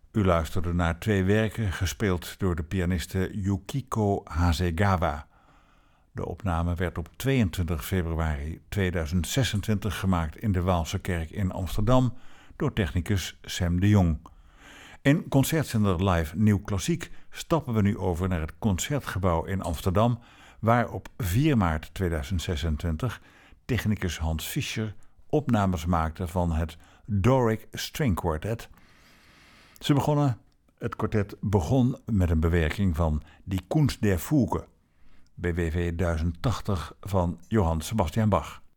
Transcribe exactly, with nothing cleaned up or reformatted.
U luisterde naar twee werken gespeeld door de pianiste Yukiko Hasegawa. De opname werd op tweeëntwintig februari tweeduizend zesentwintig gemaakt in de Waalse Kerk in Amsterdam door technicus Sam de Jong. In Concertzender Live Nieuw Klassiek stappen we nu over naar het Concertgebouw in Amsterdam, waar op vier maart tweeduizend zesentwintig technicus Hans Fischer opnames maakte van het Doric String Quartet. Ze begonnen, het kwartet begon met een bewerking van Die Kunst der Fuge, B W V duizend tachtig van Johann Sebastian Bach.